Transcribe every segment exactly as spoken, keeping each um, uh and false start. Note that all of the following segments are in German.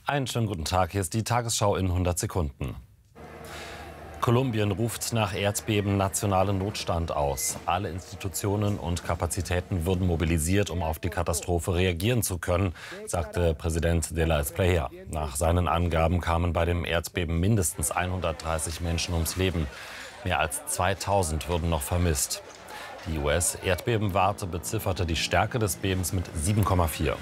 Einen schönen guten Tag, hier ist die Tagesschau in hundert Sekunden. Kolumbien ruft nach Erdbeben nationalen Notstand aus. Alle Institutionen und Kapazitäten wurden mobilisiert, um auf die Katastrophe reagieren zu können, sagte Präsident de la Espriella. Nach seinen Angaben kamen bei dem Erdbeben mindestens hundertdreißig Menschen ums Leben. Mehr als zweitausend wurden noch vermisst. Die U S-Erdbebenwarte bezifferte die Stärke des Bebens mit sieben Komma vier.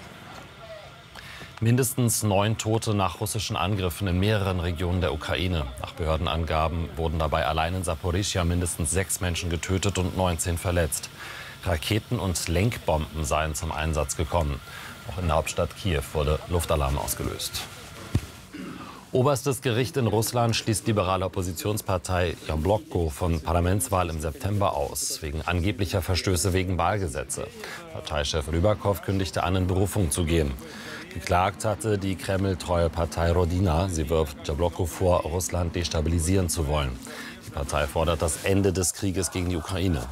Mindestens neun Tote nach russischen Angriffen in mehreren Regionen der Ukraine. Nach Behördenangaben wurden dabei allein in Saporischschja mindestens sechs Menschen getötet und neunzehn verletzt. Raketen und Lenkbomben seien zum Einsatz gekommen. Auch in der Hauptstadt Kiew wurde Luftalarm ausgelöst. Oberstes Gericht in Russland schließt liberale Oppositionspartei Jabloko von Parlamentswahl im September aus, wegen angeblicher Verstöße wegen Wahlgesetze. Parteichef Rybakov kündigte an, in Berufung zu gehen. Geklagt hatte die Kreml-treue Partei Rodina. Sie wirft Jabloko vor, Russland destabilisieren zu wollen. Die Partei fordert das Ende des Krieges gegen die Ukraine.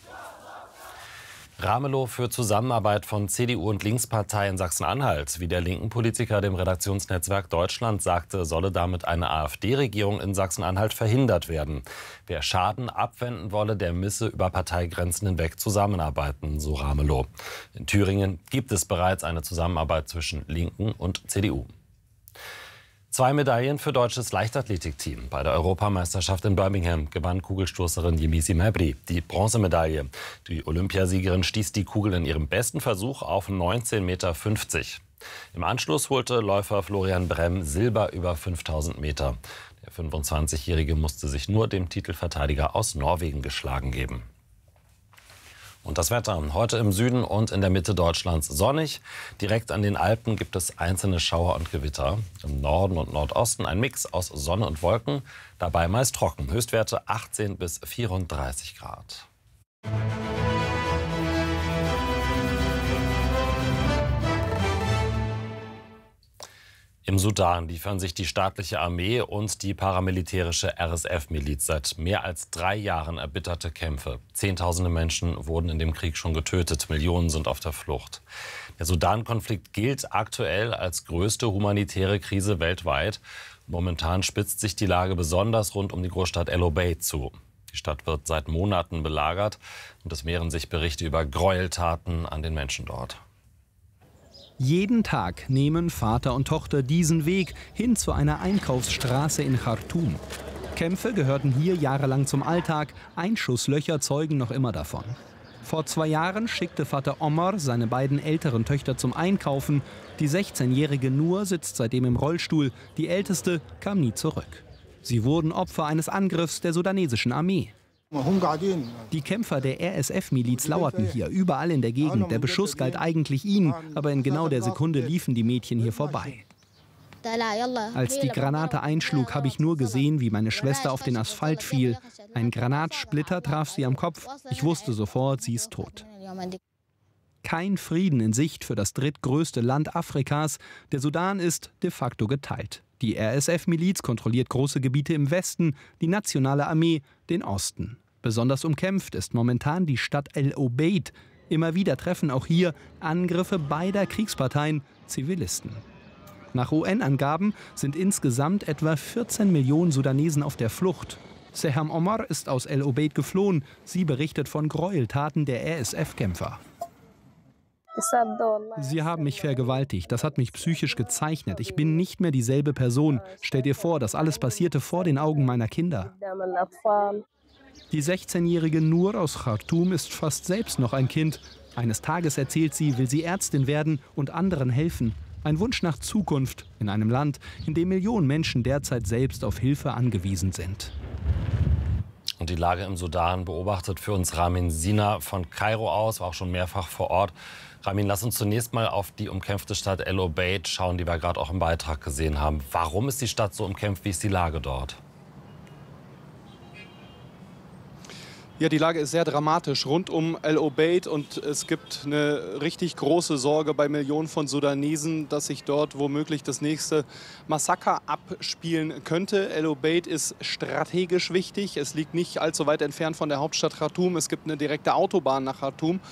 Ramelow für Zusammenarbeit von C D U und Linkspartei in Sachsen-Anhalt. Wie der linken Politiker dem Redaktionsnetzwerk Deutschland sagte, solle damit eine AfD-Regierung in Sachsen-Anhalt verhindert werden. Wer Schaden abwenden wolle, der müsse über Parteigrenzen hinweg zusammenarbeiten, so Ramelow. In Thüringen gibt es bereits eine Zusammenarbeit zwischen Linken und C D U. Zwei Medaillen für deutsches Leichtathletikteam. Bei der Europameisterschaft in Birmingham gewann Kugelstoßerin Yemisi Mabry die Bronzemedaille. Die Olympiasiegerin stieß die Kugel in ihrem besten Versuch auf neunzehn Komma fünfzig Meter. Im Anschluss holte Läufer Florian Brehm Silber über fünftausend Meter. Der fünfundzwanzigjährige musste sich nur dem Titelverteidiger aus Norwegen geschlagen geben. Und das Wetter. Heute im Süden und in der Mitte Deutschlands sonnig. Direkt an den Alpen gibt es einzelne Schauer und Gewitter. Im Norden und Nordosten ein Mix aus Sonne und Wolken. Dabei meist trocken. Höchstwerte achtzehn bis vierunddreißig Grad. Im Sudan liefern sich die staatliche Armee und die paramilitärische R S F-Miliz seit mehr als drei Jahren erbitterte Kämpfe. Zehntausende Menschen wurden in dem Krieg schon getötet, Millionen sind auf der Flucht. Der Sudan-Konflikt gilt aktuell als größte humanitäre Krise weltweit. Momentan spitzt sich die Lage besonders rund um die Großstadt El Obeid zu. Die Stadt wird seit Monaten belagert und es mehren sich Berichte über Gräueltaten an den Menschen dort. Jeden Tag nehmen Vater und Tochter diesen Weg hin zu einer Einkaufsstraße in Khartoum. Kämpfe gehörten hier jahrelang zum Alltag, Einschusslöcher zeugen noch immer davon. Vor zwei Jahren schickte Vater Omar seine beiden älteren Töchter zum Einkaufen. Die sechzehnjährige Nur sitzt seitdem im Rollstuhl, die älteste kam nie zurück. Sie wurden Opfer eines Angriffs der sudanesischen Armee. Die Kämpfer der R S F-Miliz lauerten hier, überall in der Gegend. Der Beschuss galt eigentlich ihnen, aber in genau der Sekunde liefen die Mädchen hier vorbei. Als die Granate einschlug, habe ich nur gesehen, wie meine Schwester auf den Asphalt fiel. Ein Granatsplitter traf sie am Kopf. Ich wusste sofort, sie ist tot. Kein Frieden in Sicht für das drittgrößte Land Afrikas. Der Sudan ist de facto geteilt. Die R S F-Miliz kontrolliert große Gebiete im Westen, die nationale Armee den Osten. Besonders umkämpft ist momentan die Stadt El Obeid. Immer wieder treffen auch hier Angriffe beider Kriegsparteien Zivilisten. Nach U N-Angaben sind insgesamt etwa vierzehn Millionen Sudanesen auf der Flucht. Seham Omar ist aus El Obeid geflohen. Sie berichtet von Gräueltaten der R S F-Kämpfer. Sie haben mich vergewaltigt. Das hat mich psychisch gezeichnet. Ich bin nicht mehr dieselbe Person. Stell dir vor, das alles passierte vor den Augen meiner Kinder. Die sechzehnjährige Nur aus Khartoum ist fast selbst noch ein Kind. Eines Tages, erzählt sie, will sie Ärztin werden und anderen helfen. Ein Wunsch nach Zukunft in einem Land, in dem Millionen Menschen derzeit selbst auf Hilfe angewiesen sind. Und die Lage im Sudan beobachtet für uns Ramin Sina von Kairo aus, war auch schon mehrfach vor Ort. Ramin, lass uns zunächst mal auf die umkämpfte Stadt El Obeid schauen, die wir gerade auch im Beitrag gesehen haben. Warum ist die Stadt so umkämpft? Wie ist die Lage dort? Ja, die Lage ist sehr dramatisch rund um El Obeid und es gibt eine richtig große Sorge bei Millionen von Sudanesen, dass sich dort womöglich das nächste Massaker abspielen könnte. El Obeid ist strategisch wichtig. Es liegt nicht allzu weit entfernt von der Hauptstadt Khartoum. Es gibt eine direkte Autobahn nach Khartoum.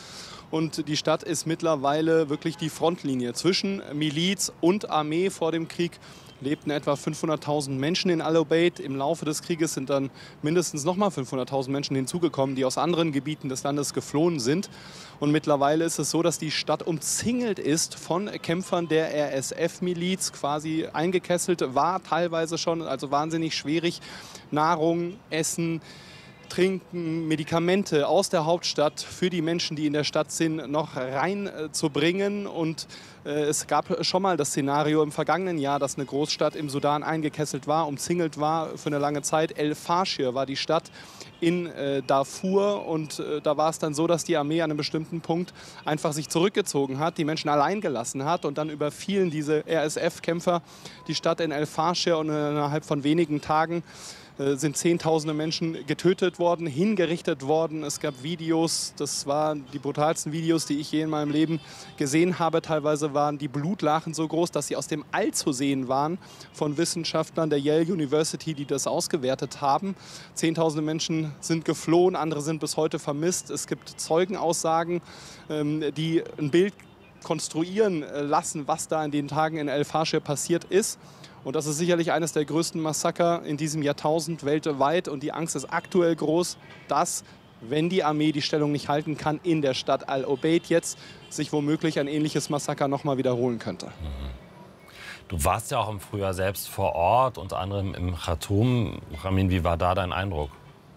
Und die Stadt ist mittlerweile wirklich die Frontlinie zwischen Miliz und Armee. Vor dem Krieg lebten etwa fünfhunderttausend Menschen in Al-Obeid. Im Laufe des Krieges sind dann mindestens nochmal fünfhunderttausend Menschen hinzugekommen, die aus anderen Gebieten des Landes geflohen sind. Und mittlerweile ist es so, dass die Stadt umzingelt ist von Kämpfern der R S F-Miliz, quasi eingekesselt war, teilweise schon, also wahnsinnig schwierig, Nahrung, Essen, Trinken, Medikamente aus der Hauptstadt für die Menschen, die in der Stadt sind, noch reinzubringen. Und äh, es gab schon mal das Szenario im vergangenen Jahr, dass eine Großstadt im Sudan eingekesselt war, umzingelt war für eine lange Zeit. El Faschir war die Stadt in äh, Darfur, und äh, da war es dann so, dass die Armee an einem bestimmten Punkt einfach sich zurückgezogen hat, die Menschen allein gelassen hat, und dann überfielen diese R S F-Kämpfer die Stadt in El Faschir, und innerhalb von wenigen Tagen sind Zehntausende Menschen getötet worden, hingerichtet worden. Es gab Videos, das waren die brutalsten Videos, die ich je in meinem Leben gesehen habe. Teilweise waren die Blutlachen so groß, dass sie aus dem All zu sehen waren, von Wissenschaftlern der Yale University, die das ausgewertet haben. Zehntausende Menschen sind geflohen, andere sind bis heute vermisst. Es gibt Zeugenaussagen, die ein Bild konstruieren lassen, was da in den Tagen in El Faschir passiert ist. Und das ist sicherlich eines der größten Massaker in diesem Jahrtausend weltweit. Und die Angst ist aktuell groß, dass, wenn die Armee die Stellung nicht halten kann, in der Stadt Al-Obeid jetzt sich womöglich ein ähnliches Massaker noch mal wiederholen könnte. Du warst ja auch im Frühjahr selbst vor Ort, unter anderem im Khartoum. Ramin, wie war da dein Eindruck?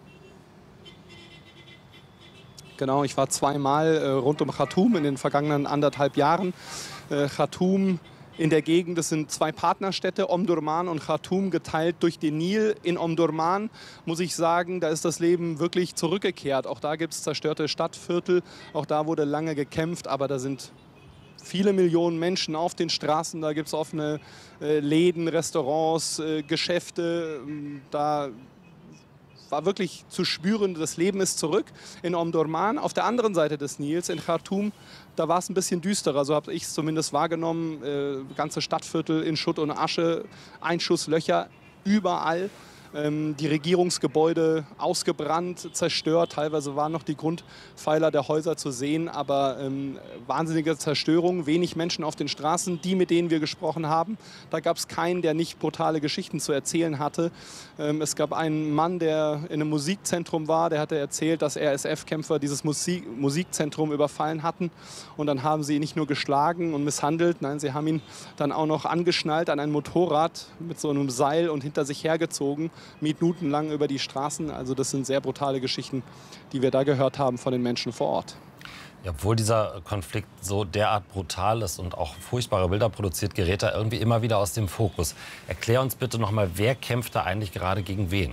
Genau, ich war zweimal äh, rund um Khartoum in den vergangenen anderthalb Jahren. Äh, Khartoum in der Gegend, das sind zwei Partnerstädte, Omdurman und Khartoum, geteilt durch den Nil. In Omdurman, muss ich sagen, da ist das Leben wirklich zurückgekehrt. Auch da gibt es zerstörte Stadtviertel, auch da wurde lange gekämpft, aber da sind viele Millionen Menschen auf den Straßen. Da gibt es offene äh, Läden, Restaurants, äh, Geschäfte. Da war wirklich zu spüren, das Leben ist zurück in Omdurman. Auf der anderen Seite des Nils, in Khartoum, da war es ein bisschen düsterer, so habe ich es zumindest wahrgenommen. Äh, ganze Stadtviertel in Schutt und Asche, Einschusslöcher überall. Ähm, die Regierungsgebäude ausgebrannt, zerstört. Teilweise waren noch die Grundpfeiler der Häuser zu sehen, aber ähm, wahnsinnige Zerstörung, wenig Menschen auf den Straßen. Die, mit denen wir gesprochen haben, da gab es keinen, der nicht brutale Geschichten zu erzählen hatte. Ähm, es gab einen Mann, der in einem Musikzentrum war, der hatte erzählt, dass R S F-Kämpfer dieses Musik Musikzentrum überfallen hatten. Und dann haben sie ihn nicht nur geschlagen und misshandelt, nein, sie haben ihn dann auch noch angeschnallt an ein Motorrad mit so einem Seil und hinter sich hergezogen, minutenlang über die Straßen. Also das sind sehr brutale Geschichten, die wir da gehört haben von den Menschen vor Ort. Ja, obwohl dieser Konflikt so derart brutal ist und auch furchtbare Bilder produziert, gerät er irgendwie immer wieder aus dem Fokus. Erklär uns bitte noch mal, wer kämpft da eigentlich gerade gegen wen?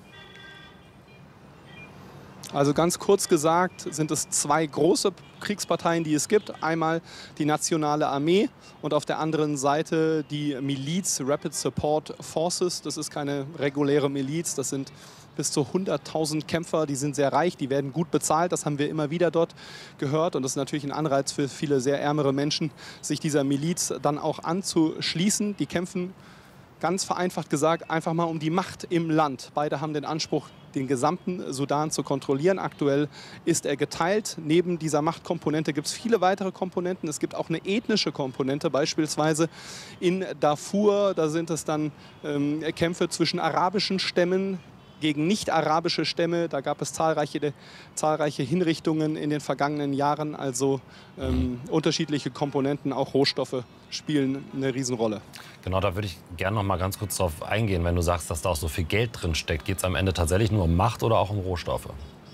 Also ganz kurz gesagt sind es zwei große Kriegsparteien, die es gibt. Einmal die nationale Armee und auf der anderen Seite die Miliz, Rapid Support Forces. Das ist keine reguläre Miliz, das sind bis zu hunderttausend Kämpfer, die sind sehr reich, die werden gut bezahlt, das haben wir immer wieder dort gehört. Und das ist natürlich ein Anreiz für viele sehr ärmere Menschen, sich dieser Miliz dann auch anzuschließen. Die kämpfen, ganz vereinfacht gesagt, einfach mal um die Macht im Land. Beide haben den Anspruch, den gesamten Sudan zu kontrollieren. Aktuell ist er geteilt. Neben dieser Machtkomponente gibt es viele weitere Komponenten. Es gibt auch eine ethnische Komponente, beispielsweise in Darfur. Da sind es dann ähm, Kämpfe zwischen arabischen Stämmen gegen nicht-arabische Stämme. Da gab es zahlreiche, zahlreiche Hinrichtungen in den vergangenen Jahren. Also ähm, unterschiedliche Komponenten, auch Rohstoffe, spielen eine Riesenrolle. Genau, da würde ich gerne noch mal ganz kurz darauf eingehen. Wenn du sagst, dass da auch so viel Geld drin steckt, geht es am Ende tatsächlich nur um Macht oder auch um Rohstoffe?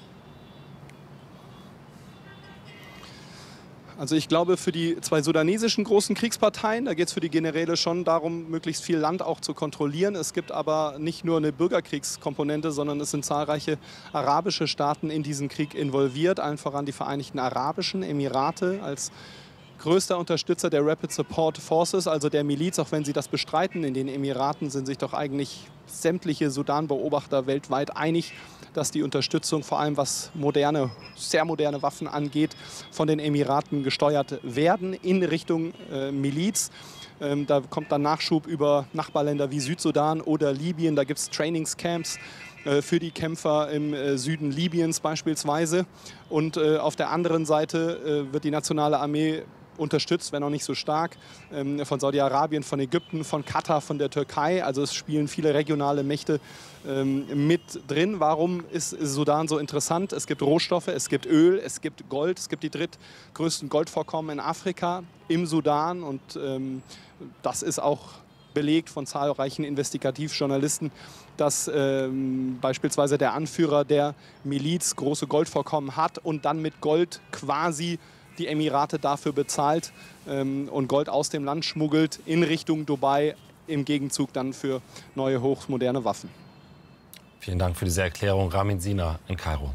Also ich glaube, für die zwei sudanesischen großen Kriegsparteien, da geht es für die Generäle schon darum, möglichst viel Land auch zu kontrollieren. Es gibt aber nicht nur eine Bürgerkriegskomponente, sondern es sind zahlreiche arabische Staaten in diesen Krieg involviert. Allen voran die Vereinigten Arabischen Emirate als größter Unterstützer der Rapid Support Forces, also der Miliz, auch wenn sie das bestreiten. In den Emiraten sind sich doch eigentlich sämtliche Sudan-Beobachter weltweit einig, dass die Unterstützung, vor allem was moderne, sehr moderne Waffen angeht, von den Emiraten gesteuert werden in Richtung äh, Miliz. Ähm, da kommt dann Nachschub über Nachbarländer wie Südsudan oder Libyen. Da gibt es Trainingscamps, äh, für die Kämpfer im äh, Süden Libyens beispielsweise. Und äh, auf der anderen Seite äh, wird die nationale Armee unterstützt, wenn auch nicht so stark, ähm, von Saudi-Arabien, von Ägypten, von Katar, von der Türkei. Also es spielen viele regionale Mächte ähm, mit drin. Warum ist Sudan so interessant? Es gibt Rohstoffe, es gibt Öl, es gibt Gold, es gibt die drittgrößten Goldvorkommen in Afrika, im Sudan. Und ähm, das ist auch belegt von zahlreichen Investigativjournalisten, dass ähm, beispielsweise der Anführer der Miliz große Goldvorkommen hat und dann mit Gold quasi die Emirate dafür bezahlt ähm, und Gold aus dem Land schmuggelt in Richtung Dubai, im Gegenzug dann für neue hochmoderne Waffen. Vielen Dank für diese Erklärung, Ramin Sina in Kairo.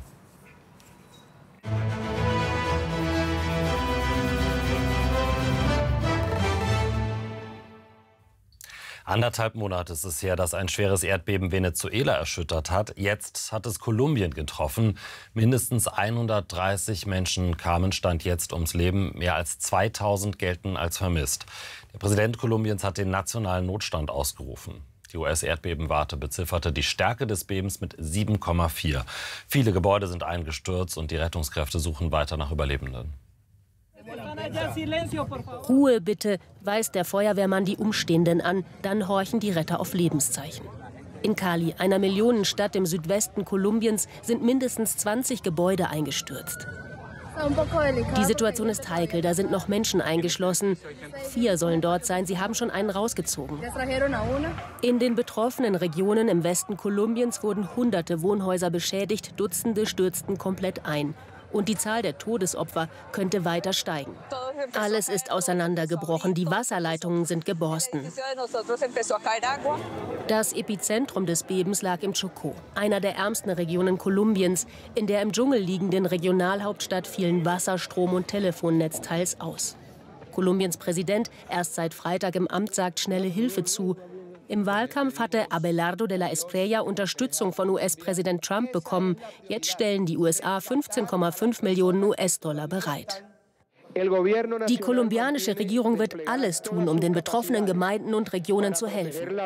Anderthalb Monate ist es her, dass ein schweres Erdbeben Venezuela erschüttert hat. Jetzt hat es Kolumbien getroffen. Mindestens hundertdreißig Menschen kamen Stand jetzt ums Leben. Mehr als zweitausend gelten als vermisst. Der Präsident Kolumbiens hat den nationalen Notstand ausgerufen. Die U S-Erdbebenwarte bezifferte die Stärke des Bebens mit sieben Komma vier. Viele Gebäude sind eingestürzt und die Rettungskräfte suchen weiter nach Überlebenden. Ruhe bitte, weist der Feuerwehrmann die Umstehenden an. Dann horchen die Retter auf Lebenszeichen. In Cali, einer Millionenstadt im Südwesten Kolumbiens, sind mindestens zwanzig Gebäude eingestürzt. Die Situation ist heikel, da sind noch Menschen eingeschlossen. Vier sollen dort sein, sie haben schon einen rausgezogen. In den betroffenen Regionen im Westen Kolumbiens wurden hunderte Wohnhäuser beschädigt, Dutzende stürzten komplett ein. Und die Zahl der Todesopfer könnte weiter steigen. Alles ist auseinandergebrochen, die Wasserleitungen sind geborsten. Das Epizentrum des Bebens lag im Chocó, einer der ärmsten Regionen Kolumbiens. In der im Dschungel liegenden Regionalhauptstadt fielen Wasser, Strom und Telefonnetz teils aus. Kolumbiens Präsident, erst seit Freitag im Amt, sagt schnelle Hilfe zu. Im Wahlkampf hatte Abelardo de la Espriella Unterstützung von U S-Präsident Trump bekommen. Jetzt stellen die U S A fünfzehn Komma fünf Millionen U S-Dollar bereit. Die kolumbianische Regierung wird alles tun, um den betroffenen Gemeinden und Regionen zu helfen.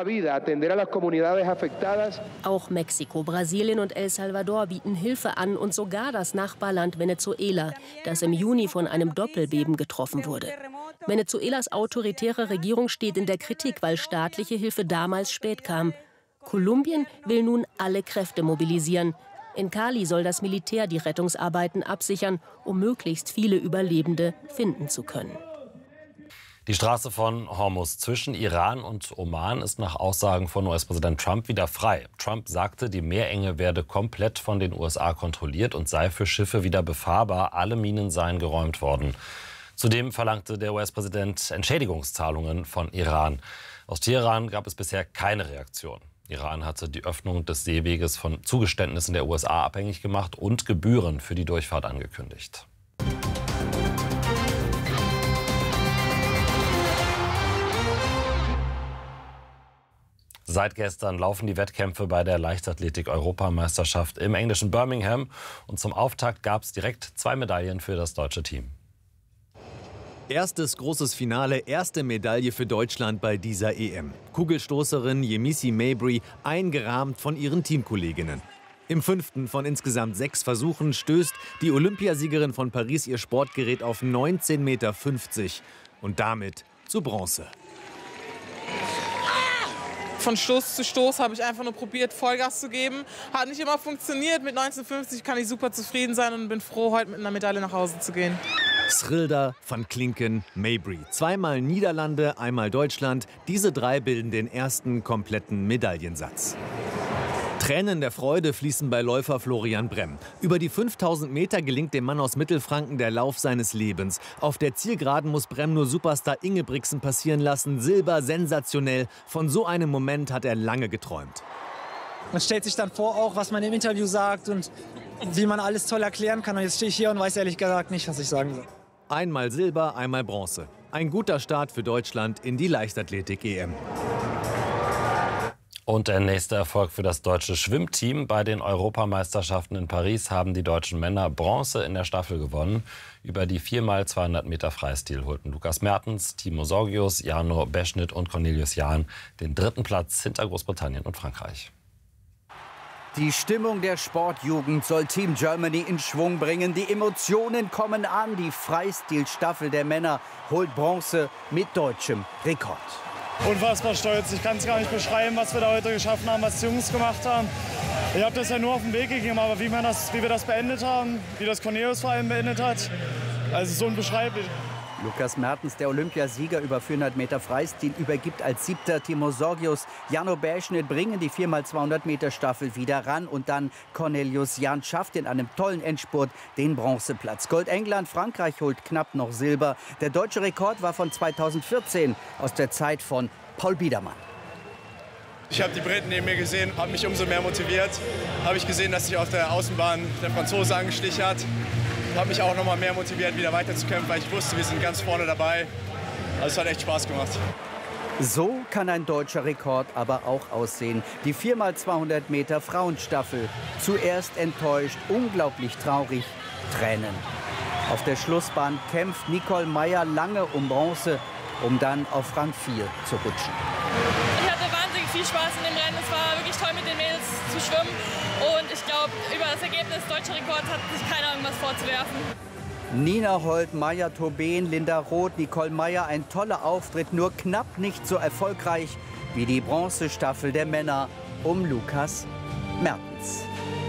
Auch Mexiko, Brasilien und El Salvador bieten Hilfe an und sogar das Nachbarland Venezuela, das im Juni von einem Doppelbeben getroffen wurde. Venezuelas autoritäre Regierung steht in der Kritik, weil staatliche Hilfe damals spät kam. Kolumbien will nun alle Kräfte mobilisieren. In Cali soll das Militär die Rettungsarbeiten absichern, um möglichst viele Überlebende finden zu können. Die Straße von Hormuz zwischen Iran und Oman ist nach Aussagen von U S-Präsident Trump wieder frei. Trump sagte, die Meerenge werde komplett von den U S A kontrolliert und sei für Schiffe wieder befahrbar. Alle Minen seien geräumt worden. Zudem verlangte der U S-Präsident Entschädigungszahlungen von Iran. Aus Teheran gab es bisher keine Reaktion. Iran hatte die Öffnung des Seeweges von Zugeständnissen der U S A abhängig gemacht und Gebühren für die Durchfahrt angekündigt. Seit gestern laufen die Wettkämpfe bei der Leichtathletik-Europameisterschaft im englischen Birmingham. Und zum Auftakt gab es direkt zwei Medaillen für das deutsche Team. Erstes großes Finale, erste Medaille für Deutschland bei dieser E M. Kugelstoßerin Yemisi Mabry, eingerahmt von ihren Teamkolleginnen. Im fünften von insgesamt sechs Versuchen stößt die Olympiasiegerin von Paris ihr Sportgerät auf neunzehn Komma fünfzig Meter und damit zu Bronze. Von Stoß zu Stoß habe ich einfach nur probiert, Vollgas zu geben. Hat nicht immer funktioniert. Mit neunzehn Komma fünfzig kann ich super zufrieden sein und bin froh, heute mit einer Medaille nach Hause zu gehen. Schrilder, van Klinken, Mabry. Zweimal Niederlande, einmal Deutschland. Diese drei bilden den ersten kompletten Medaillensatz. Tränen der Freude fließen bei Läufer Florian Bremm. Über die fünftausend Meter gelingt dem Mann aus Mittelfranken der Lauf seines Lebens. Auf der Zielgeraden muss Bremm nur Superstar Ingebrigtsen passieren lassen. Silber, sensationell. Von so einem Moment hat er lange geträumt. Man stellt sich dann vor, auch was man im Interview sagt und wie man alles toll erklären kann. Und jetzt stehe ich hier und weiß ehrlich gesagt nicht, was ich sagen soll. Einmal Silber, einmal Bronze. Ein guter Start für Deutschland in die Leichtathletik-E M. Und der nächste Erfolg für das deutsche Schwimmteam. Bei den Europameisterschaften in Paris haben die deutschen Männer Bronze in der Staffel gewonnen. Über die vier mal zweihundert Meter Freistil holten Lukas Mertens, Timo Sorgius, Jano Beschnitt und Cornelius Jahn den dritten Platz hinter Großbritannien und Frankreich. Die Stimmung der Sportjugend soll Team Germany in Schwung bringen. Die Emotionen kommen an. Die Freistilstaffel der Männer holt Bronze mit deutschem Rekord. Unfassbar stolz. Ich kann es gar nicht beschreiben, was wir da heute geschaffen haben, was die Jungs gemacht haben. Ich habe das ja nur auf den Weg gegeben, aber wie, man das, wie wir das beendet haben, wie das Cornelius vor allem beendet hat, also es ist unbeschreiblich. Lukas Mertens, der Olympiasieger über vierhundert Meter Freistil, übergibt als Siebter Timo Sorgius. Jano Berschnitt bringen die vier mal zweihundert Meter Staffel wieder ran. Und dann Cornelius Jahn schafft in einem tollen Endspurt den Bronzeplatz. Gold England, Frankreich holt knapp noch Silber. Der deutsche Rekord war von zweitausendvierzehn, aus der Zeit von Paul Biedermann. Ich habe die Briten neben mir gesehen, habe mich umso mehr motiviert. Habe ich gesehen, dass sich auf der Außenbahn der Franzose angeschlichen hat. Habe mich auch noch mal mehr motiviert, wieder weiterzukämpfen, weil ich wusste, wir sind ganz vorne dabei. Also es hat echt Spaß gemacht. So kann ein deutscher Rekord aber auch aussehen. Die vier mal zweihundert Meter Frauenstaffel. Zuerst enttäuscht, unglaublich traurig, Tränen. Auf der Schlussbahn kämpft Nicole Meyer lange um Bronze, um dann auf Rang vier zu rutschen. Ich hatte wahnsinnig viel Spaß in dem Rennen. Es war wirklich toll, mit den Mädels zu schwimmen. Und ich glaube, über das Ergebnis deutscher Rekord hat sich keiner irgendwas vorzuwerfen. Nina Holt, Maja Tobin, Linda Roth, Nicole Meyer. Ein toller Auftritt, nur knapp nicht so erfolgreich wie die Bronzestaffel der Männer um Lukas Mertens.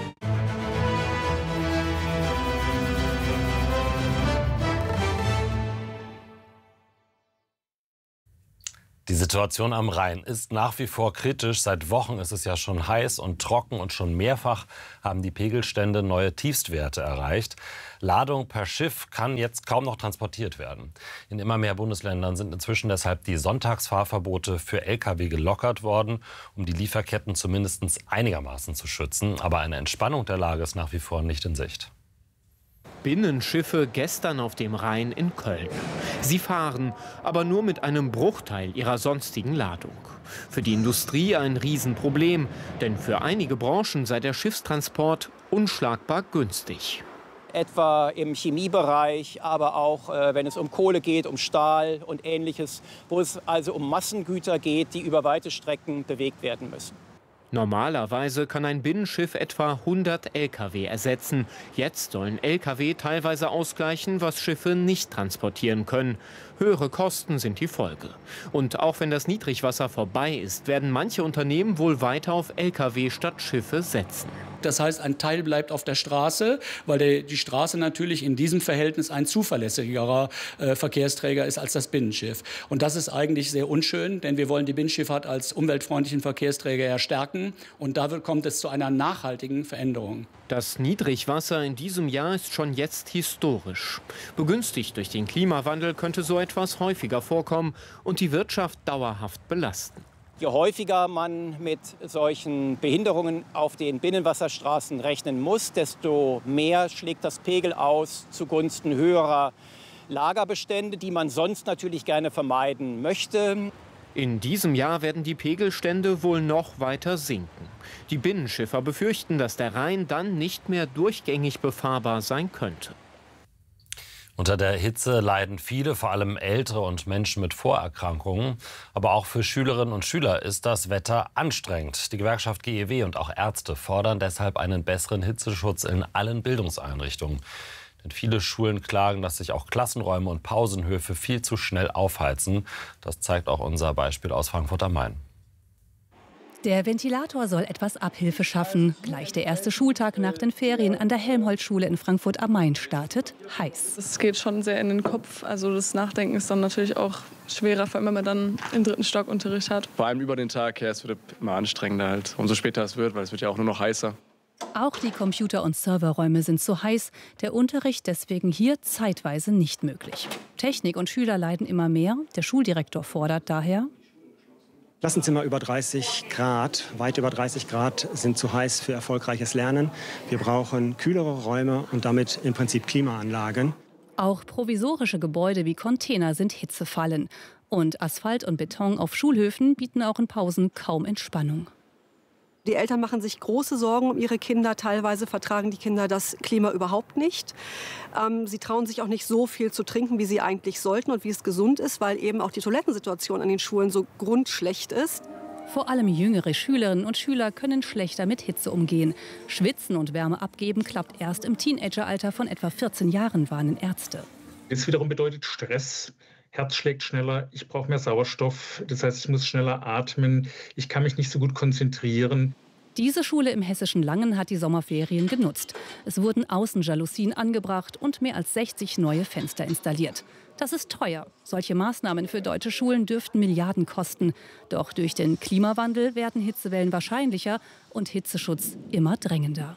Die Situation am Rhein ist nach wie vor kritisch. Seit Wochen ist es ja schon heiß und trocken und schon mehrfach haben die Pegelstände neue Tiefstwerte erreicht. Ladung per Schiff kann jetzt kaum noch transportiert werden. In immer mehr Bundesländern sind inzwischen deshalb die Sonntagsfahrverbote für L K W gelockert worden, um die Lieferketten zumindest einigermaßen zu schützen. Aber eine Entspannung der Lage ist nach wie vor nicht in Sicht. Binnenschiffe gestern auf dem Rhein in Köln. Sie fahren, aber nur mit einem Bruchteil ihrer sonstigen Ladung. Für die Industrie ein Riesenproblem, denn für einige Branchen sei der Schiffstransport unschlagbar günstig. Etwa im Chemiebereich, aber auch äh, wenn es um Kohle geht, um Stahl und Ähnliches, wo es also um Massengüter geht, die über weite Strecken bewegt werden müssen. Normalerweise kann ein Binnenschiff etwa hundert L K W ersetzen. Jetzt sollen L K W teilweise ausgleichen, was Schiffe nicht transportieren können. Höhere Kosten sind die Folge. Und auch wenn das Niedrigwasser vorbei ist, werden manche Unternehmen wohl weiter auf L K W statt Schiffe setzen. Das heißt, ein Teil bleibt auf der Straße, weil der, die Straße natürlich in diesem Verhältnis ein zuverlässigerer äh, Verkehrsträger ist als das Binnenschiff. Und das ist eigentlich sehr unschön, denn wir wollen die Binnenschifffahrt als umweltfreundlichen Verkehrsträger ja stärken. Und da kommt es zu einer nachhaltigen Veränderung. Das Niedrigwasser in diesem Jahr ist schon jetzt historisch. Begünstigt durch den Klimawandel könnte so etwas häufiger vorkommen und die Wirtschaft dauerhaft belasten. Je häufiger man mit solchen Behinderungen auf den Binnenwasserstraßen rechnen muss, desto mehr schlägt das Pegel aus zugunsten höherer Lagerbestände, die man sonst natürlich gerne vermeiden möchte. In diesem Jahr werden die Pegelstände wohl noch weiter sinken. Die Binnenschiffer befürchten, dass der Rhein dann nicht mehr durchgängig befahrbar sein könnte. Unter der Hitze leiden viele, vor allem Ältere und Menschen mit Vorerkrankungen. Aber auch für Schülerinnen und Schüler ist das Wetter anstrengend. Die Gewerkschaft G E W und auch Ärzte fordern deshalb einen besseren Hitzeschutz in allen Bildungseinrichtungen. Denn viele Schulen klagen, dass sich auch Klassenräume und Pausenhöfe viel zu schnell aufheizen. Das zeigt auch unser Beispiel aus Frankfurt am Main. Der Ventilator soll etwas Abhilfe schaffen. Gleich der erste Schultag nach den Ferien an der Helmholtz-Schule in Frankfurt am Main startet heiß. Es geht schon sehr in den Kopf. Also das Nachdenken ist dann natürlich auch schwerer, vor allem wenn man dann im dritten Stock Unterricht hat. Vor allem über den Tag her, es wird immer anstrengender halt. Umso später es wird, weil es wird ja auch nur noch heißer. Auch die Computer- und Serverräume sind zu heiß. Der Unterricht deswegen hier zeitweise nicht möglich. Technik und Schüler leiden immer mehr. Der Schuldirektor fordert daher: Klassenzimmer über dreißig Grad, weit über dreißig Grad sind zu heiß für erfolgreiches Lernen. Wir brauchen kühlere Räume und damit im Prinzip Klimaanlagen. Auch provisorische Gebäude wie Container sind Hitzefallen. Und Asphalt und Beton auf Schulhöfen bieten auch in Pausen kaum Entspannung. Die Eltern machen sich große Sorgen um ihre Kinder. Teilweise vertragen die Kinder das Klima überhaupt nicht. Ähm, sie trauen sich auch nicht so viel zu trinken, wie sie eigentlich sollten und wie es gesund ist, weil eben auch die Toilettensituation an den Schulen so grundschlecht ist. Vor allem jüngere Schülerinnen und Schüler können schlechter mit Hitze umgehen. Schwitzen und Wärme abgeben klappt erst im Teenageralter von etwa vierzehn Jahren, warnen Ärzte. Das wiederum bedeutet Stress. Herz schlägt schneller, ich brauche mehr Sauerstoff. Das heißt, ich muss schneller atmen. Ich kann mich nicht so gut konzentrieren. Diese Schule im hessischen Langen hat die Sommerferien genutzt. Es wurden Außenjalousien angebracht und mehr als sechzig neue Fenster installiert. Das ist teuer. Solche Maßnahmen für deutsche Schulen dürften Milliarden kosten. Doch durch den Klimawandel werden Hitzewellen wahrscheinlicher und Hitzeschutz immer drängender.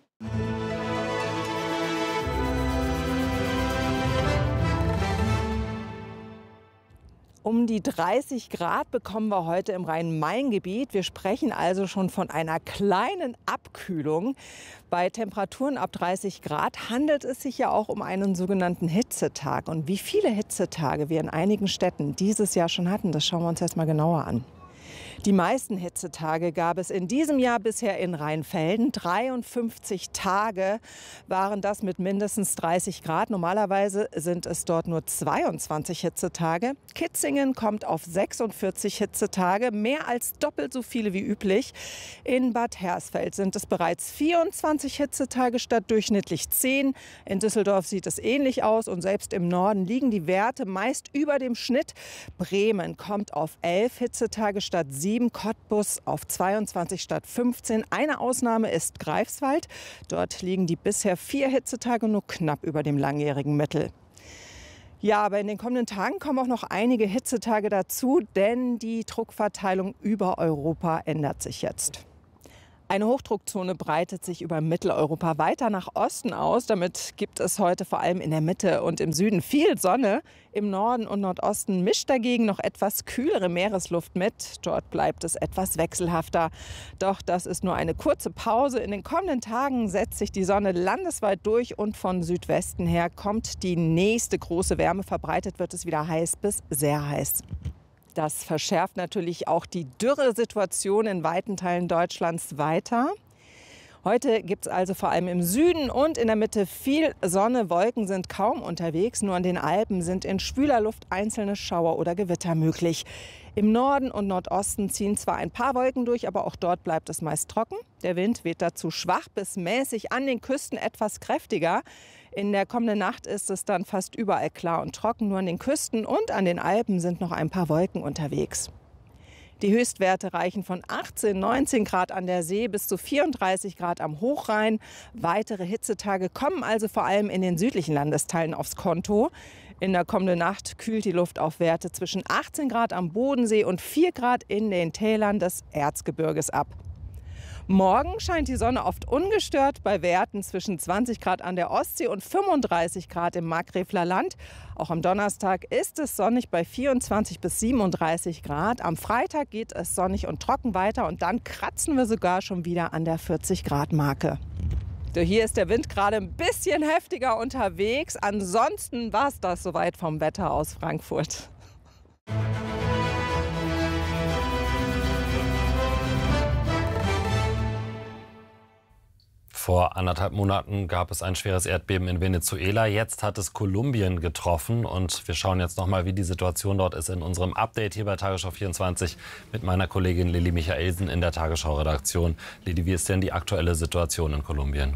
Um die dreißig Grad bekommen wir heute im Rhein-Main-Gebiet. Wir sprechen also schon von einer kleinen Abkühlung. Bei Temperaturen ab dreißig Grad handelt es sich ja auch um einen sogenannten Hitzetag. Und wie viele Hitzetage wir in einigen Städten dieses Jahr schon hatten, das schauen wir uns jetzt mal genauer an. Die meisten Hitzetage gab es in diesem Jahr bisher in Rheinfelden. dreiundfünfzig Tage waren das mit mindestens dreißig Grad. Normalerweise sind es dort nur zweiundzwanzig Hitzetage. Kitzingen kommt auf sechsundvierzig Hitzetage, mehr als doppelt so viele wie üblich. In Bad Hersfeld sind es bereits vierundzwanzig Hitzetage statt durchschnittlich zehn. In Düsseldorf sieht es ähnlich aus und selbst im Norden liegen die Werte meist über dem Schnitt. Bremen kommt auf elf Hitzetage statt sieben. Cottbus auf zweiundzwanzig statt fünfzehn. Eine Ausnahme ist Greifswald. Dort liegen die bisher vier Hitzetage nur knapp über dem langjährigen Mittel. Ja, aber in den kommenden Tagen kommen auch noch einige Hitzetage dazu, denn die Druckverteilung über Europa ändert sich jetzt. Eine Hochdruckzone breitet sich über Mitteleuropa weiter nach Osten aus. Damit gibt es heute vor allem in der Mitte und im Süden viel Sonne. Im Norden und Nordosten mischt dagegen noch etwas kühlere Meeresluft mit. Dort bleibt es etwas wechselhafter. Doch das ist nur eine kurze Pause. In den kommenden Tagen setzt sich die Sonne landesweit durch und von Südwesten her kommt die nächste große Wärme. Verbreitet wird es wieder heiß bis sehr heiß. Das verschärft natürlich auch die Dürresituation in weiten Teilen Deutschlands weiter. Heute gibt es also vor allem im Süden und in der Mitte viel Sonne. Wolken sind kaum unterwegs. Nur an den Alpen sind in schwüler Luft einzelne Schauer oder Gewitter möglich. Im Norden und Nordosten ziehen zwar ein paar Wolken durch, aber auch dort bleibt es meist trocken. Der Wind weht dazu schwach bis mäßig, an den Küsten etwas kräftiger. In der kommenden Nacht ist es dann fast überall klar und trocken. Nur an den Küsten und an den Alpen sind noch ein paar Wolken unterwegs. Die Höchstwerte reichen von achtzehn, neunzehn Grad an der See bis zu vierunddreißig Grad am Hochrhein. Weitere Hitzetage kommen also vor allem in den südlichen Landesteilen aufs Konto. In der kommenden Nacht kühlt die Luft auf Werte zwischen achtzehn Grad am Bodensee und vier Grad in den Tälern des Erzgebirges ab. Morgen scheint die Sonne oft ungestört bei Werten zwischen zwanzig Grad an der Ostsee und fünfunddreißig Grad im Markgräfler Land. Auch am Donnerstag ist es sonnig bei vierundzwanzig bis siebenunddreißig Grad. Am Freitag geht es sonnig und trocken weiter und dann kratzen wir sogar schon wieder an der vierzig Grad Marke. So, hier ist der Wind gerade ein bisschen heftiger unterwegs. Ansonsten war es das soweit vom Wetter aus Frankfurt. Vor anderthalb Monaten gab es ein schweres Erdbeben in Venezuela. Jetzt hat es Kolumbien getroffen. Und wir schauen jetzt noch mal, wie die Situation dort ist, in unserem Update hier bei Tagesschau vierundzwanzig mit meiner Kollegin Lilly Michaelsen in der Tagesschau-Redaktion. Lilly, wie ist denn die aktuelle Situation in Kolumbien?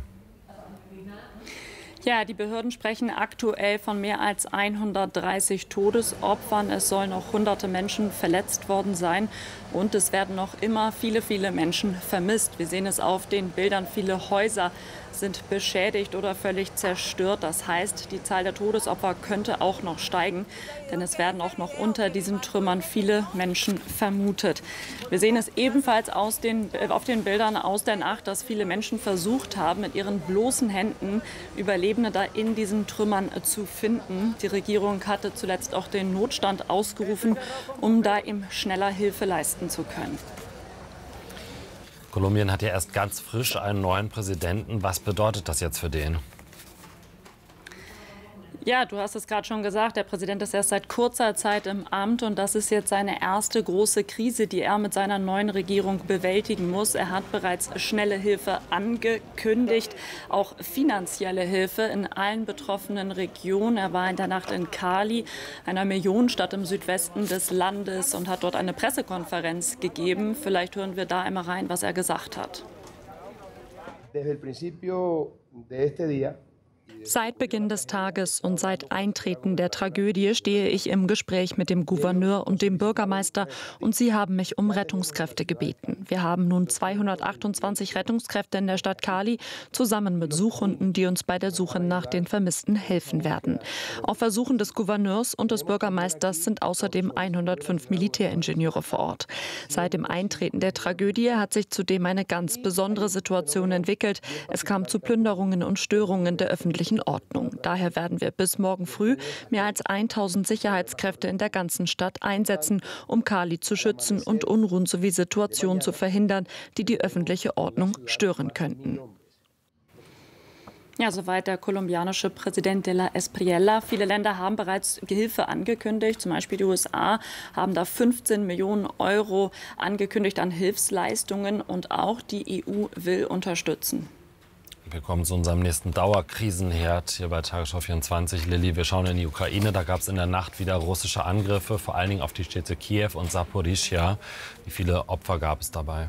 Ja, die Behörden sprechen aktuell von mehr als hundertdreißig Todesopfern. Es sollen noch hunderte Menschen verletzt worden sein. Und es werden noch immer viele, viele Menschen vermisst. Wir sehen es auf den Bildern. Viele Häuser sind beschädigt oder völlig zerstört. Das heißt, die Zahl der Todesopfer könnte auch noch steigen. Denn es werden auch noch unter diesen Trümmern viele Menschen vermutet. Wir sehen es ebenfalls aus den, auf den Bildern aus der Nacht, dass viele Menschen versucht haben, mit ihren bloßen Händen Überlebende da in diesen Trümmern zu finden. Die Regierung hatte zuletzt auch den Notstand ausgerufen, um da eben schneller Hilfe leisten zu können. Kolumbien hat ja erst ganz frisch einen neuen Präsidenten. Was bedeutet das jetzt für den? Ja, du hast es gerade schon gesagt, der Präsident ist erst seit kurzer Zeit im Amt und das ist jetzt seine erste große Krise, die er mit seiner neuen Regierung bewältigen muss. Er hat bereits schnelle Hilfe angekündigt, auch finanzielle Hilfe in allen betroffenen Regionen. Er war in der Nacht in Cali, einer Millionenstadt im Südwesten des Landes, und hat dort eine Pressekonferenz gegeben. Vielleicht hören wir da einmal rein, was er gesagt hat. Desde el principio de este día. Seit Beginn des Tages und seit Eintreten der Tragödie stehe ich im Gespräch mit dem Gouverneur und dem Bürgermeister, und sie haben mich um Rettungskräfte gebeten. Wir haben nun zweihundertachtundzwanzig Rettungskräfte in der Stadt Cali, zusammen mit Suchhunden, die uns bei der Suche nach den Vermissten helfen werden. Auf Ersuchen des Gouverneurs und des Bürgermeisters sind außerdem hundertfünf Militäringenieure vor Ort. Seit dem Eintreten der Tragödie hat sich zudem eine ganz besondere Situation entwickelt. Es kam zu Plünderungen und Störungen der öffentlichen Ordnung. Daher werden wir bis morgen früh mehr als tausend Sicherheitskräfte in der ganzen Stadt einsetzen, um Cali zu schützen und Unruhen sowie Situationen zu verhindern, die die öffentliche Ordnung stören könnten. Ja, soweit der kolumbianische Präsident de la Espriella. Viele Länder haben bereits Hilfe angekündigt. Zum Beispiel die U S A haben da fünfzehn Millionen Euro angekündigt an Hilfsleistungen, und auch die E U will unterstützen. Wir kommen zu unserem nächsten Dauerkrisenherd hier bei Tagesschau vierundzwanzig. Lilly, wir schauen in die Ukraine. Da gab es in der Nacht wieder russische Angriffe, vor allen Dingen auf die Städte Kiew und Saporischschja. Wie viele Opfer gab es dabei?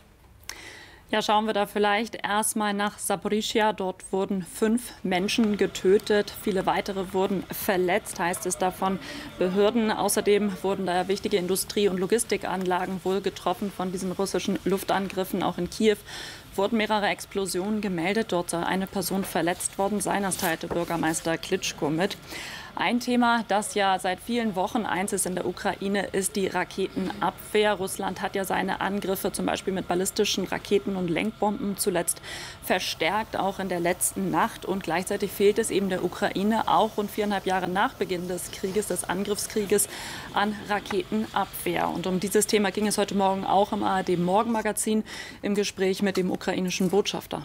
Ja, schauen wir da vielleicht erstmal nach Saporischschja. Dort wurden fünf Menschen getötet, viele weitere wurden verletzt, heißt es davon Behörden. Außerdem wurden da wichtige Industrie- und Logistikanlagen wohl getroffen von diesen russischen Luftangriffen. Auch in Kiew wurden mehrere Explosionen gemeldet. Dort soll eine Person verletzt worden sein. Das teilte Bürgermeister Klitschko mit. Ein Thema, das ja seit vielen Wochen eins ist in der Ukraine, ist die Raketenabwehr. Russland hat ja seine Angriffe zum Beispiel mit ballistischen Raketen und Lenkbomben zuletzt verstärkt, auch in der letzten Nacht. Und gleichzeitig fehlt es eben der Ukraine, auch rund viereinhalb Jahre nach Beginn des Krieges, des Angriffskrieges, an Raketenabwehr. Und um dieses Thema ging es heute Morgen auch im A R D-Morgenmagazin im Gespräch mit dem ukrainischen Botschafter.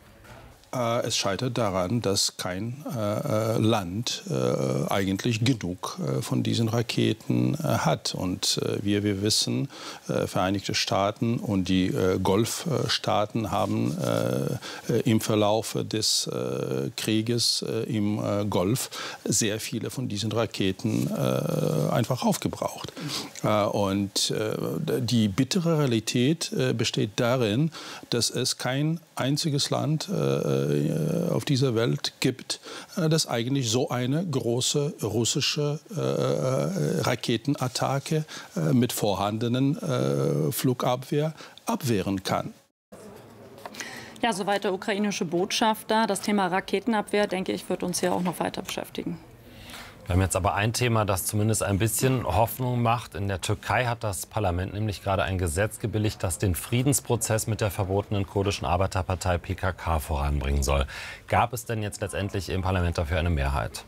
Es scheitert daran, dass kein äh, Land äh, eigentlich genug äh, von diesen Raketen äh, hat. Und äh, wie wir wissen, äh, Vereinigte Staaten und die äh, Golfstaaten haben äh, im Verlauf des äh, Krieges äh, im äh, Golf sehr viele von diesen Raketen äh, einfach aufgebraucht. Äh, und äh, die bittere Realität äh, besteht darin, dass es kein einziges Land äh, auf dieser Welt gibt, das eigentlich so eine große russische äh, Raketenattacke äh, mit vorhandenen äh, Flugabwehr abwehren kann. Ja, soweit der ukrainische Botschafter. Das Thema Raketenabwehr, denke ich, wird uns hier auch noch weiter beschäftigen. Wir haben jetzt aber ein Thema, das zumindest ein bisschen Hoffnung macht. In der Türkei hat das Parlament nämlich gerade ein Gesetz gebilligt, das den Friedensprozess mit der verbotenen kurdischen Arbeiterpartei P K K voranbringen soll. Gab es denn jetzt letztendlich im Parlament dafür eine Mehrheit?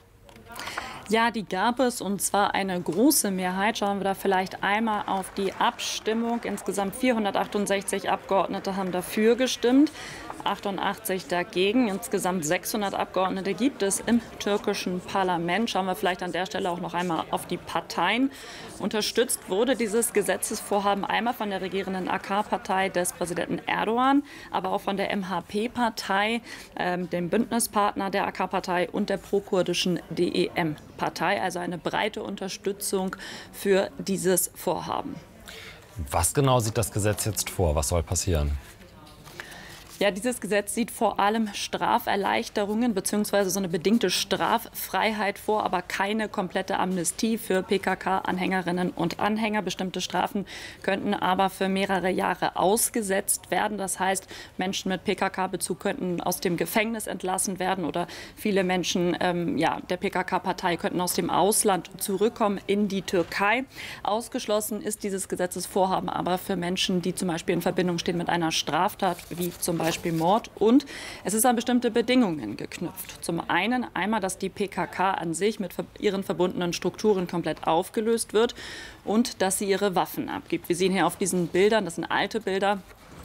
Ja, die gab es, und zwar eine große Mehrheit. Schauen wir da vielleicht einmal auf die Abstimmung. Insgesamt vierhundertachtundsechzig Abgeordnete haben dafür gestimmt, achtundachtzig dagegen. Insgesamt sechshundert Abgeordnete gibt es im türkischen Parlament. Schauen wir vielleicht an der Stelle auch noch einmal auf die Parteien. Unterstützt wurde dieses Gesetzesvorhaben einmal von der regierenden A K-Partei des Präsidenten Erdogan, aber auch von der M H P-Partei, äh, dem Bündnispartner der A K-Partei, und der prokurdischen D E M-Partei. Also eine breite Unterstützung für dieses Vorhaben. Was genau sieht das Gesetz jetzt vor? Was soll passieren? Ja, dieses Gesetz sieht vor allem Straferleichterungen bzw. so eine bedingte Straffreiheit vor, aber keine komplette Amnestie für P K K-Anhängerinnen und Anhänger. Bestimmte Strafen könnten aber für mehrere Jahre ausgesetzt werden. Das heißt, Menschen mit P K K-Bezug könnten aus dem Gefängnis entlassen werden, oder viele Menschen ähm, ja, der P K K-Partei könnten aus dem Ausland zurückkommen in die Türkei. Ausgeschlossen ist dieses Gesetzesvorhaben aber für Menschen, die zum Beispiel in Verbindung stehen mit einer Straftat, wie zum Beispiel Beispiel Mord, und es ist an bestimmte Bedingungen geknüpft. Zum einen einmal, dass die P K K an sich mit ihren verbundenen Strukturen komplett aufgelöst wird und dass sie ihre Waffen abgibt. Wir sehen hier auf diesen Bildern, das sind alte Bilder,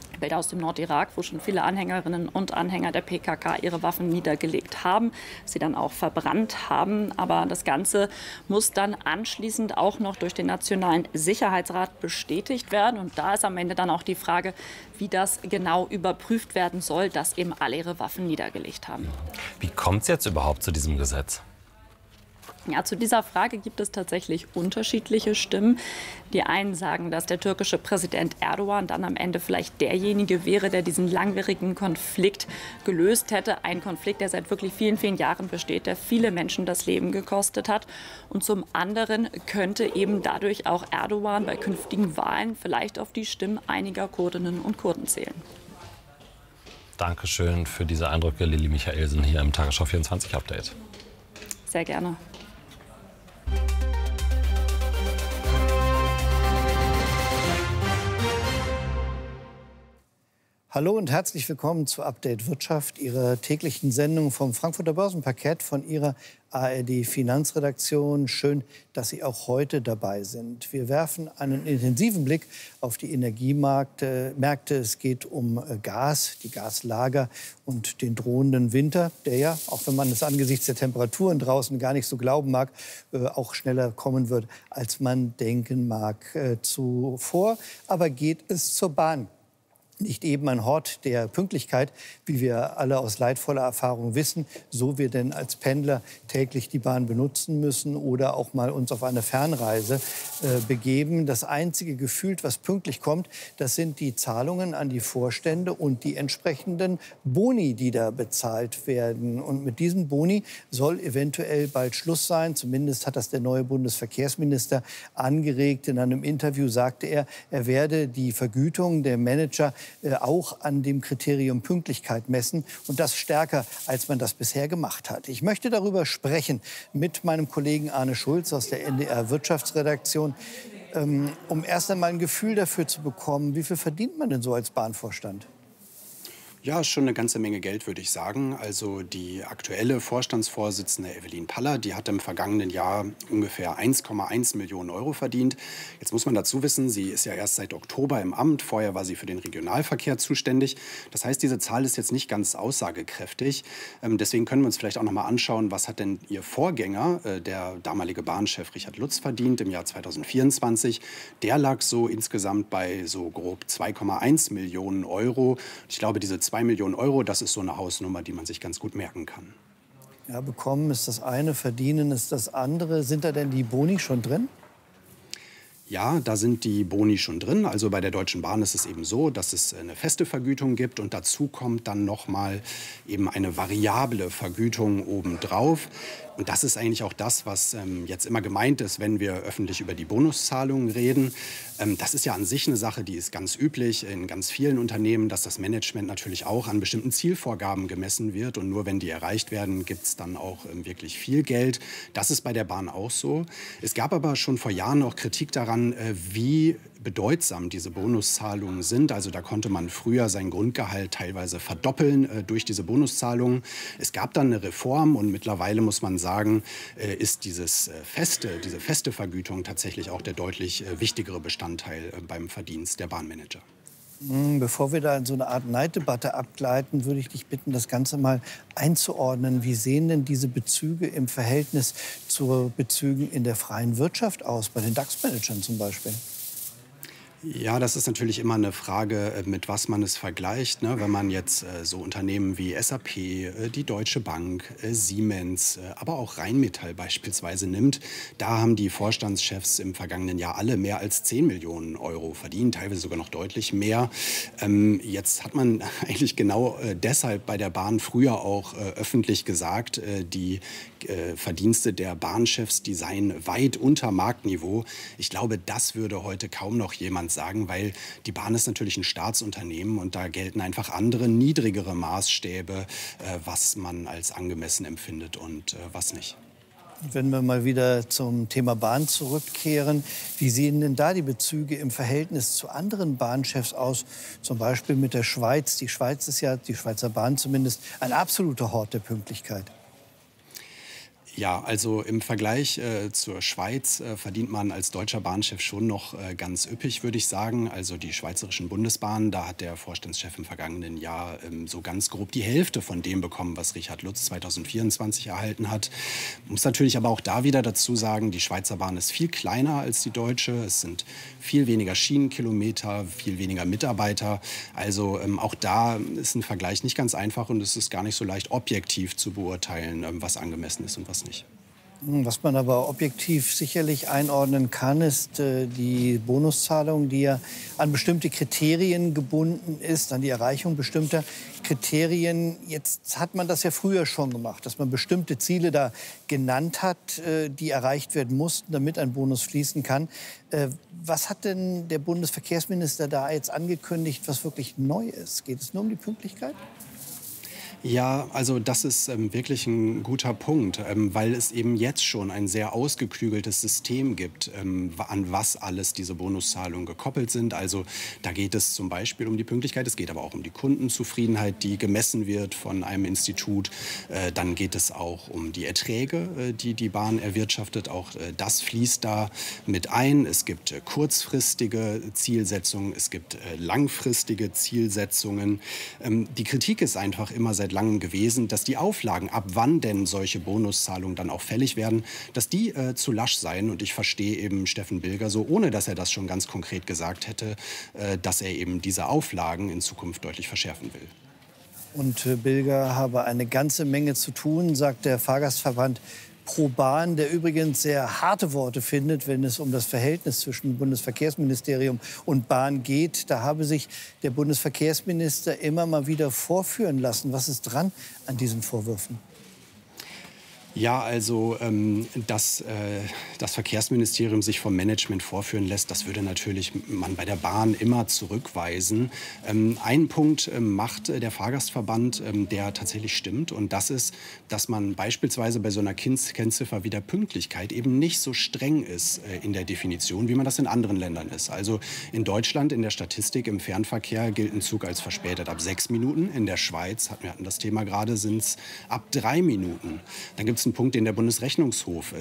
Bilder aus dem Nordirak, wo schon viele Anhängerinnen und Anhänger der P K K ihre Waffen niedergelegt haben, sie dann auch verbrannt haben. Aber das Ganze muss dann anschließend auch noch durch den Nationalen Sicherheitsrat bestätigt werden. Und da ist am Ende dann auch die Frage, wie das genau überprüft werden soll, dass eben alle ihre Waffen niedergelegt haben. Wie kommt es jetzt überhaupt zu diesem Gesetz? Ja, zu dieser Frage gibt es tatsächlich unterschiedliche Stimmen. Die einen sagen, dass der türkische Präsident Erdogan dann am Ende vielleicht derjenige wäre, der diesen langwierigen Konflikt gelöst hätte. Ein Konflikt, der seit wirklich vielen, vielen Jahren besteht, der viele Menschen das Leben gekostet hat. Und zum anderen könnte eben dadurch auch Erdogan bei künftigen Wahlen vielleicht auf die Stimmen einiger Kurdinnen und Kurden zählen. Dankeschön für diese Eindrücke, Lilly Michaelsen, hier im Tagesschau vierundzwanzig Update. Sehr gerne. Hallo und herzlich willkommen zu Update Wirtschaft, Ihrer täglichen Sendung vom Frankfurter Börsenparkett von Ihrer A R D-Finanzredaktion. Schön, dass Sie auch heute dabei sind. Wir werfen einen intensiven Blick auf die Energiemärkte. Es geht um Gas, die Gaslager und den drohenden Winter, der ja, auch wenn man es angesichts der Temperaturen draußen gar nicht so glauben mag, auch schneller kommen wird, als man denken mag zuvor. Aber geht es zur Bahn? Nicht eben ein Hort der Pünktlichkeit, wie wir alle aus leidvoller Erfahrung wissen, so wir denn als Pendler täglich die Bahn benutzen müssen oder auch mal uns auf eine Fernreise äh, begeben. Das einzige gefühlt, was pünktlich kommt, das sind die Zahlungen an die Vorstände und die entsprechenden Boni, die da bezahlt werden. Und mit diesen Boni soll eventuell bald Schluss sein. Zumindest hat das der neue Bundesverkehrsminister angeregt. In einem Interview sagte er, er werde die Vergütung der Manager auch an dem Kriterium Pünktlichkeit messen und das stärker, als man das bisher gemacht hat. Ich möchte darüber sprechen mit meinem Kollegen Arne Schulz aus der N D R Wirtschaftsredaktion, um erst einmal ein Gefühl dafür zu bekommen, wie viel verdient man denn so als Bahnvorstand? Ja, schon eine ganze Menge Geld, würde ich sagen. Also die aktuelle Vorstandsvorsitzende Evelyn Paller, die hat im vergangenen Jahr ungefähr eins Komma eins Millionen Euro verdient. Jetzt muss man dazu wissen, sie ist ja erst seit Oktober im Amt. Vorher war sie für den Regionalverkehr zuständig. Das heißt, diese Zahl ist jetzt nicht ganz aussagekräftig. Ähm, deswegen können wir uns vielleicht auch noch mal anschauen, was hat denn ihr Vorgänger, äh, der damalige Bahnchef Richard Lutz, verdient im Jahr zweitausendvierundzwanzig. Der lag so insgesamt bei so grob zwei Komma eins Millionen Euro. Ich glaube, diese zwei Millionen Euro, das ist so eine Hausnummer, die man sich ganz gut merken kann. Ja, bekommen ist das eine, verdienen ist das andere. Sind da denn die Boni schon drin? Ja, da sind die Boni schon drin. Also bei der Deutschen Bahn ist es eben so, dass es eine feste Vergütung gibt und dazu kommt dann noch mal eben eine variable Vergütung obendrauf. Und das ist eigentlich auch das, was ähm, jetzt immer gemeint ist, wenn wir öffentlich über die Bonuszahlungen reden. Ähm, das ist ja an sich eine Sache, die ist ganz üblich in ganz vielen Unternehmen, dass das Management natürlich auch an bestimmten Zielvorgaben gemessen wird. Und nur wenn die erreicht werden, gibt es dann auch ähm, wirklich viel Geld. Das ist bei der Bahn auch so. Es gab aber schon vor Jahren auch Kritik daran, äh, wie bedeutsam diese Bonuszahlungen sind. Also da konnte man früher sein Grundgehalt teilweise verdoppeln äh, durch diese Bonuszahlungen. Es gab dann eine Reform und mittlerweile muss man sagen, äh, ist dieses äh, feste, diese feste Vergütung tatsächlich auch der deutlich äh, wichtigere Bestandteil äh, beim Verdienst der Bahnmanager. Bevor wir da in so eine Art Neiddebatte abgleiten, würde ich dich bitten, das Ganze mal einzuordnen. Wie sehen denn diese Bezüge im Verhältnis zu Bezügen in der freien Wirtschaft aus, bei den DAX-Managern zum Beispiel? Ja, das ist natürlich immer eine Frage, mit was man es vergleicht. Ne? Wenn man jetzt äh, so Unternehmen wie S A P, äh, die Deutsche Bank, äh, Siemens, äh, aber auch Rheinmetall beispielsweise nimmt, da haben die Vorstandschefs im vergangenen Jahr alle mehr als zehn Millionen Euro verdient, teilweise sogar noch deutlich mehr. Ähm, jetzt hat man eigentlich genau äh, deshalb bei der Bahn früher auch äh, öffentlich gesagt, äh, die äh, Verdienste der Bahnchefs, die seien weit unter Marktniveau. Ich glaube, das würde heute kaum noch jemand sagen, weil die Bahn ist natürlich ein Staatsunternehmen und da gelten einfach andere, niedrigere Maßstäbe, äh, was man als angemessen empfindet und äh, was nicht. Wenn wir mal wieder zum Thema Bahn zurückkehren, wie sehen denn da die Bezüge im Verhältnis zu anderen Bahnchefs aus, zum Beispiel mit der Schweiz? Die Schweiz ist ja, die Schweizer Bahn zumindest, ein absoluter Hort der Pünktlichkeit. Ja, also im Vergleich äh, zur Schweiz äh, verdient man als deutscher Bahnchef schon noch äh, ganz üppig, würde ich sagen. Also die schweizerischen Bundesbahnen, da hat der Vorstandschef im vergangenen Jahr ähm, so ganz grob die Hälfte von dem bekommen, was Richard Lutz zweitausendvierundzwanzig erhalten hat. Man muss natürlich aber auch da wieder dazu sagen, die Schweizer Bahn ist viel kleiner als die deutsche. Es sind viel weniger Schienenkilometer, viel weniger Mitarbeiter. Also ähm, auch da ist ein Vergleich nicht ganz einfach und es ist gar nicht so leicht objektiv zu beurteilen, ähm, was angemessen ist und was nicht. Was man aber objektiv sicherlich einordnen kann, ist äh, die Bonuszahlung, die ja an bestimmte Kriterien gebunden ist, an die Erreichung bestimmter Kriterien. Jetzt hat man das ja früher schon gemacht, dass man bestimmte Ziele da genannt hat, äh, die erreicht werden mussten, damit ein Bonus fließen kann. Äh, was hat denn der Bundesverkehrsminister da jetzt angekündigt, was wirklich neu ist? Geht es nur um die Pünktlichkeit? Ja, also das ist ähm, wirklich ein guter Punkt, ähm, weil es eben jetzt schon ein sehr ausgeklügeltes System gibt, ähm, an was alles diese Bonuszahlungen gekoppelt sind. Also da geht es zum Beispiel um die Pünktlichkeit, es geht aber auch um die Kundenzufriedenheit, die gemessen wird von einem Institut. Äh, dann geht es auch um die Erträge, äh, die die Bahn erwirtschaftet. Auch äh, das fließt da mit ein. Es gibt äh, kurzfristige Zielsetzungen, es gibt äh, langfristige Zielsetzungen. Ähm, die Kritik ist einfach immer seit langem gewesen, dass die Auflagen, ab wann denn solche Bonuszahlungen dann auch fällig werden, dass die äh, zu lasch seien. Und ich verstehe eben Steffen Bilger so, ohne dass er das schon ganz konkret gesagt hätte, äh, dass er eben diese Auflagen in Zukunft deutlich verschärfen will. Und äh, Bilger habe eine ganze Menge zu tun, sagt der Fahrgastverband Pro Bahn, der übrigens sehr harte Worte findet, wenn es um das Verhältnis zwischen Bundesverkehrsministerium und Bahn geht. Da habe sich der Bundesverkehrsminister immer mal wieder vorführen lassen. Was ist dran an diesen Vorwürfen? Ja, also ähm, dass äh, das Verkehrsministerium sich vom Management vorführen lässt, das würde natürlich man bei der Bahn immer zurückweisen. Ähm, einen Punkt ähm, macht äh, der Fahrgastverband, ähm, der tatsächlich stimmt. Und das ist, dass man beispielsweise bei so einer Kennziffer wie der Pünktlichkeit eben nicht so streng ist äh, in der Definition, wie man das in anderen Ländern ist. Also in Deutschland in der Statistik im Fernverkehr gilt ein Zug als verspätet ab sechs Minuten. In der Schweiz, wir hatten das Thema gerade, sind es ab drei Minuten. Dann gibt es einen Punkt, den der Bundesrechnungshof